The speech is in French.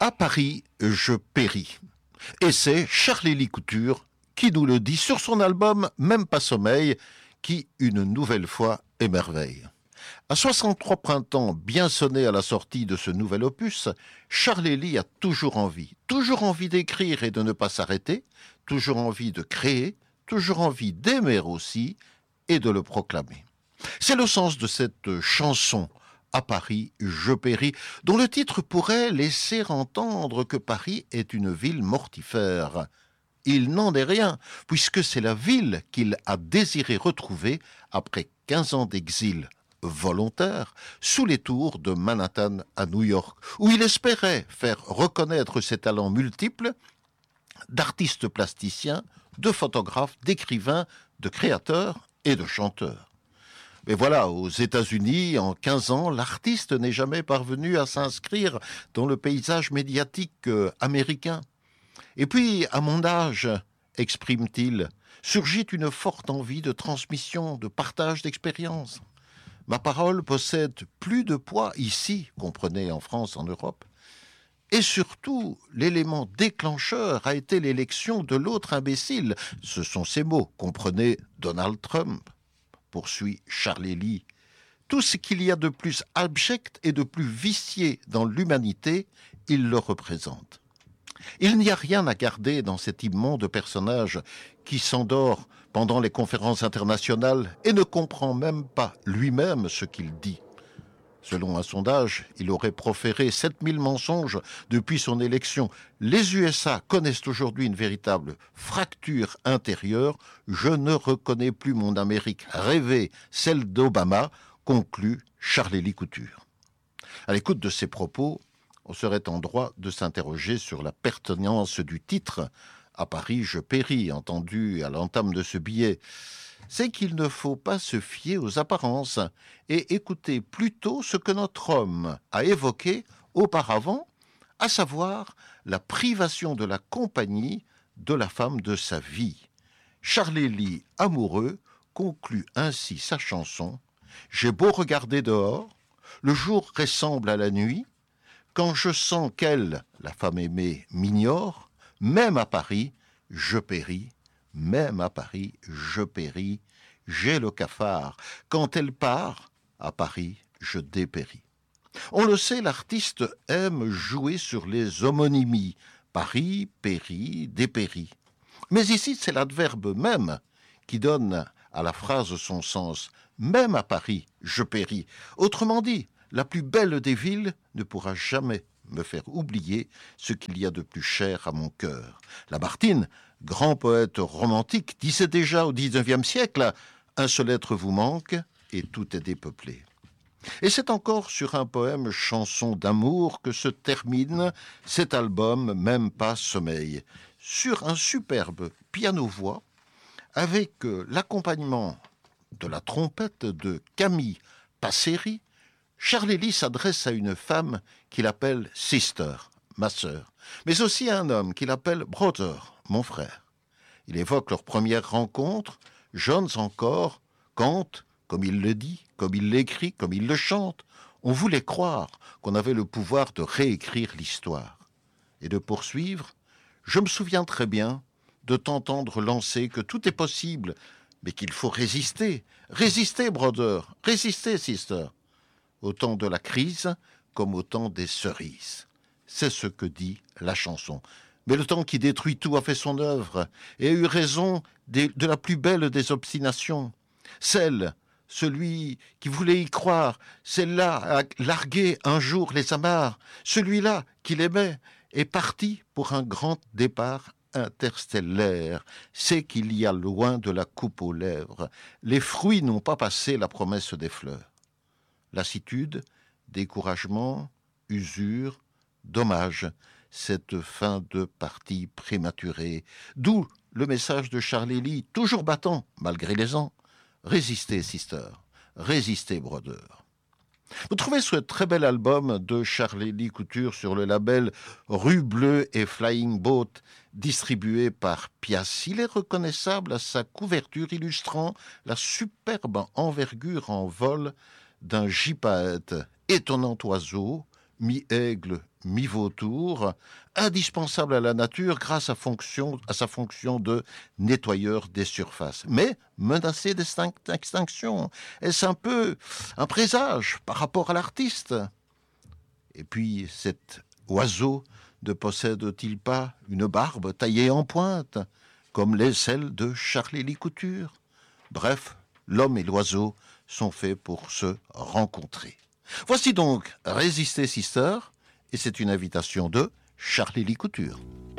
À Paris, je péris. Et c'est Charlélie Couture qui nous le dit sur son album Même pas sommeil, qui, une nouvelle fois, émerveille. À 63 printemps bien sonnés à la sortie de ce nouvel opus, Charlélie a toujours envie d'écrire et de ne pas s'arrêter, toujours envie de créer, toujours envie d'aimer aussi et de le proclamer. C'est le sens de cette chanson « À Paris, je péris », dont le titre pourrait laisser entendre que Paris est une ville mortifère. Il n'en est rien, puisque c'est la ville qu'il a désiré retrouver après 15 ans d'exil volontaire sous les tours de Manhattan à New York, où il espérait faire reconnaître ses talents multiples d'artiste plasticien, de photographe, d'écrivain, de créateur et de chanteur. Mais voilà, aux États-Unis, en 15 ans, l'artiste n'est jamais parvenu à s'inscrire dans le paysage médiatique américain. Et puis, à mon âge, exprime-t-il, surgit une forte envie de transmission, de partage d'expériences. Ma parole possède plus de poids ici, comprenez, en France, en Europe. Et surtout, l'élément déclencheur a été l'élection de l'autre imbécile. Ce sont ces mots, comprenez, Donald Trump, poursuit Charlélie. Tout ce qu'il y a de plus abject et de plus vicié dans l'humanité, il le représente. Il n'y a rien à garder dans cet immonde personnage qui s'endort pendant les conférences internationales et ne comprend même pas lui-même ce qu'il dit. Selon un sondage, il aurait proféré 7000 mensonges depuis son élection. Les USA connaissent aujourd'hui une véritable fracture intérieure. Je ne reconnais plus mon Amérique rêvée, celle d'Obama, conclut Charlélie Couture. À l'écoute de ces propos, on serait en droit de s'interroger sur la pertinence du titre « À Paris, je péris », entendu à l'entame de ce billet. C'est qu'il ne faut pas se fier aux apparences et écouter plutôt ce que notre homme a évoqué auparavant, à savoir la privation de la compagnie de la femme de sa vie. Charlélie, amoureux, conclut ainsi sa chanson « J'ai beau regarder dehors, le jour ressemble à la nuit, quand je sens qu'elle, la femme aimée, m'ignore, même à Paris, je péris. Même à Paris, je péris, j'ai le cafard. Quand elle part, à Paris, je dépéris. » On le sait, l'artiste aime jouer sur les homonymies. Paris, péri, dépéri. Mais ici, c'est l'adverbe même qui donne à la phrase son sens. Même à Paris, je péris. Autrement dit, la plus belle des villes ne pourra jamais me faire oublier ce qu'il y a de plus cher à mon cœur. Lamartine, grand poète romantique, disait déjà au XIXe siècle « Un seul être vous manque et tout est dépeuplé ». Et c'est encore sur un poème chanson d'amour que se termine cet album Même pas sommeil, sur un superbe piano-voix avec l'accompagnement de la trompette de Camille Passeri. Charlélie s'adresse à une femme qu'il appelle « sister », ma sœur, mais aussi à un homme qu'il appelle « brother », mon frère. Il évoque leur première rencontre, jeunes encore, quand, comme il le dit, comme il l'écrit, comme il le chante, on voulait croire qu'on avait le pouvoir de réécrire l'histoire. Et de poursuivre, je me souviens très bien de t'entendre lancer que tout est possible, mais qu'il faut résister. Résister, brother, résister, sister. Au temps de la crise comme au temps des cerises. C'est ce que dit la chanson. Mais le temps qui détruit tout a fait son œuvre et a eu raison de la plus belle des obstinations. Celui qui voulait y croire, celle-là a largué un jour les amarres. Celui-là qui l'aimait est parti pour un grand départ interstellaire. C'est qu'il y a loin de la coupe aux lèvres. Les fruits n'ont pas passé la promesse des fleurs. Lassitude, découragement, usure, dommage, cette fin de partie prématurée. D'où le message de Charlélie, toujours battant, malgré les ans. Résistez, sister, résistez, brother. Vous trouvez ce très bel album de Charlélie Couture sur le label Rue Bleue et Flying Boat, distribué par Pias. Il est reconnaissable à sa couverture illustrant la superbe envergure en vol d'un gypaète, étonnant oiseau, mi-aigle, mi-vautour, indispensable à la nature grâce à sa fonction de nettoyeur des surfaces, mais menacé d'extinction. Est-ce un peu un présage par rapport à l'artiste? Et puis cet oiseau ne possède-t-il pas une barbe taillée en pointe, comme celle de Charles-Élie Couture? Bref, l'homme et l'oiseau sont faits pour se rencontrer. Voici donc Résister Sister, et c'est une invitation de Charles-Élie Couture.